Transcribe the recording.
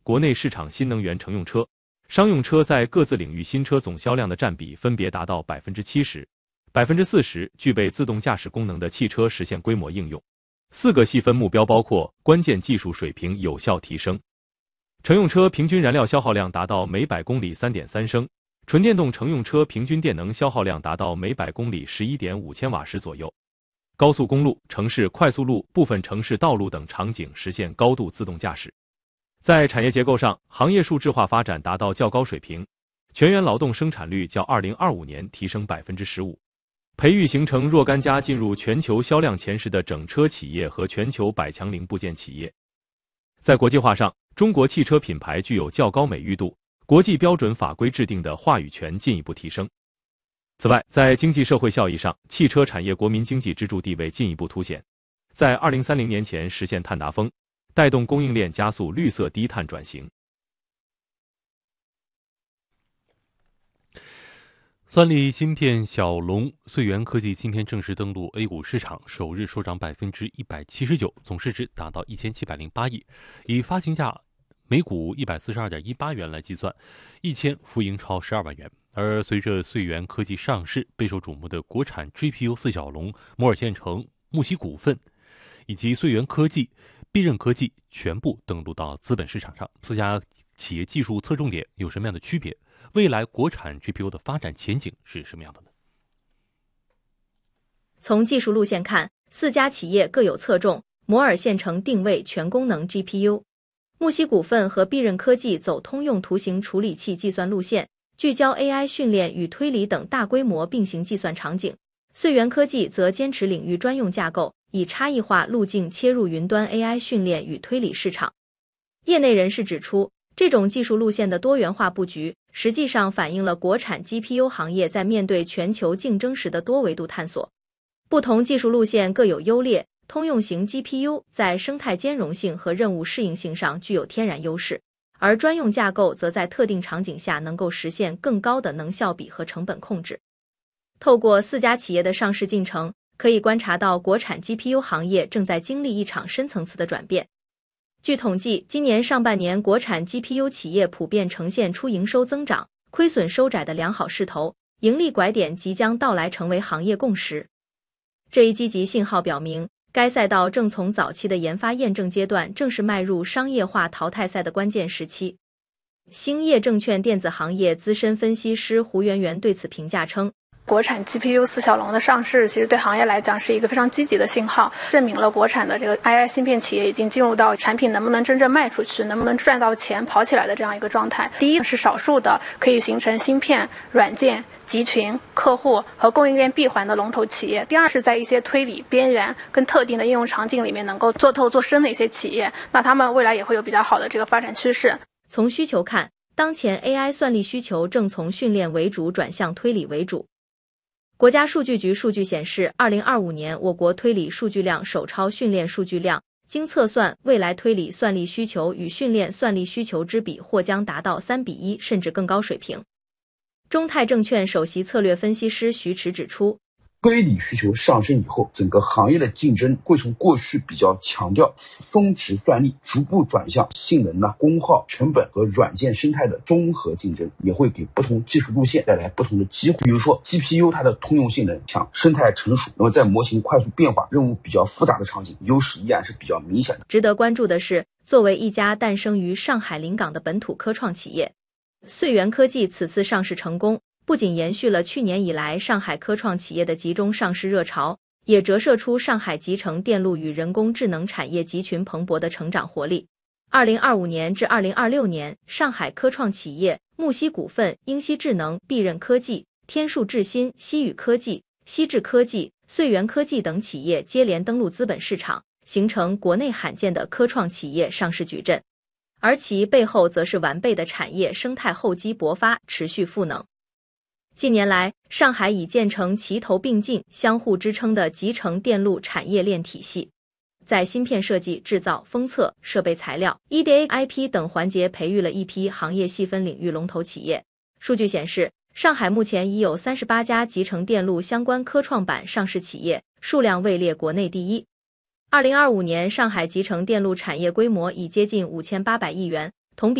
国内市场新能源乘用车、商用车在各自领域新车总销量的占比分别达到70%、40%，具备自动驾驶功能的汽车实现规模应用。4个细分目标包括关键技术水平有效提升，乘用车平均燃料消耗量达到每百公里 3.3 升，纯电动乘用车平均电能消耗量达到每百公里 11.5千瓦时左右。高速公路、城市快速路、部分城市道路等场景实现高度自动驾驶。在产业结构上，行业数字化发展达到较高水平，全员劳动生产率较2025年提升 15%， 培育形成若干家进入全球销量前10的整车企业和全球100强零部件企业。在国际化上，中国汽车品牌具有较高美誉度，国际标准法规制定的话语权进一步提升。此外，在经济社会效益上，汽车产业国民经济支柱地位进一步凸显，在2030年前实现碳达峰，带动供应链加速绿色低碳转型。 算力芯片小龙穗源科技今天正式登陆 A 股市场，首日收涨179%，总市值达到1708亿，以发行价每股142.18元来计算，1000浮盈超12万元。而随着穗源科技上市，备受瞩目的国产 GPU 四小龙摩尔线程、木犀股份以及穗源科技、必任科技全部登陆到资本市场上。4家企业技术侧重点有什么样的区别？未来国产 GPU 的发展前景是什么样的呢？ 从技术路线看，4家企业各有侧重。摩尔线程定位全功能 GPU， 木犀股份和必任科技走通用图形处理器计算路线，聚焦 AI 训练与推理等大规模并行计算场景。穗源科技则坚持领域专用架构，以差异化路径切入云端 AI 训练与推理市场。业内人士指出，这种技术路线的多元化布局，实际上反映了国产 GPU 行业在面对全球竞争时的多维度探索。不同技术路线各有优劣，通用型 GPU 在生态兼容性和任务适应性上具有天然优势，而专用架构则在特定场景下能够实现更高的能效比和成本控制。透过4家企业的上市进程，可以观察到国产 GPU 行业正在经历一场深层次的转变。据统计，今年上半年国产 GPU 企业普遍呈现出营收增长、亏损收窄的良好势头，盈利拐点即将到来成为行业共识。这一积极信号表明，该赛道正从早期的研发验证阶段正式迈入商业化淘汰赛的关键时期。兴业证券电子行业资深分析师胡媛媛对此评价称， 国产 GPU 四小龙的上市，其实对行业来讲是一个非常积极的信号，证明了国产的这个 AI 芯片企业已经进入到产品能不能真正卖出去，能不能赚到钱跑起来的这样一个状态。第一是少数的可以形成芯片、软件、集群、客户和供应链闭环的龙头企业；第二是在一些推理、边缘跟特定的应用场景里面能够做透做深的一些企业，那他们未来也会有比较好的这个发展趋势。 从需求看，当前 AI 算力需求正从训练为主转向推理为主。国家数据局数据显示，2025年我国推理数据量首超训练数据量，经测算，未来推理算力需求与训练算力需求之比或将达到3:1甚至更高水平。中泰证券首席策略分析师徐驰指出， 推理需求上升以后，整个行业的竞争会从过去比较强调峰值算力，逐步转向性能、功耗、成本和软件生态的综合竞争，也会给不同技术路线带来不同的机会。比如说 GPU 它的通用性能强，生态成熟，那么在模型快速变化、任务比较复杂的场景，优势依然是比较明显的。 值得关注的是，作为一家诞生于上海临港的本土科创企业，穗源科技此次上市成功，不仅延续了去年以来上海科创企业的集中上市热潮，也折射出上海集成电路与人工智能产业集群蓬勃的成长活力。2025年至2026年，上海科创企业木犀股份、英熙智能、必任科技、天数智新、西宇科技、西智科技、穗源科技等企业接连登陆资本市场，形成国内罕见的科创企业上市矩阵，而其背后则是完备的产业生态厚积薄发，持续赋能。近年来，上海已建成齐头并进、相互支撑的集成电路产业链体系，在芯片设计、制造、封测、设备材料、EDA、IP 等环节培育了一批行业细分领域龙头企业。数据显示，上海目前已有38家集成电路相关科创板上市企业，数量位列国内第一。2025年，上海集成电路产业规模已接近5800亿元，